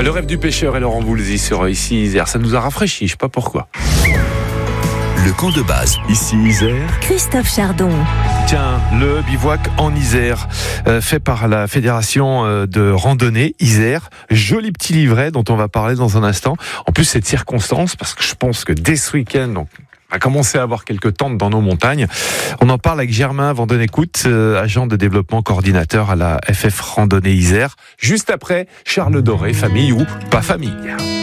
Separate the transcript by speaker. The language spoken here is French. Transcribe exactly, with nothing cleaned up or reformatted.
Speaker 1: Le rêve du pêcheur et Laurent Voulzy sur Ici Isère, ça nous a rafraîchi, je sais pas pourquoi.
Speaker 2: Le camp de base, Ici Isère.
Speaker 3: Christophe Chardon.
Speaker 1: Tiens, le bivouac en Isère, euh, fait par la fédération euh, de randonnée Isère. Joli petit livret dont on va parler dans un instant. En plus, c'est de circonstance, parce que je pense que dès ce week-end, donc, on a commencé à avoir quelques tentes dans nos montagnes. On en parle avec Germain Vandenécoute, euh, agent de développement coordinateur à la F F Randonnée Isère. Juste après, Charles Doré, famille ou pas famille.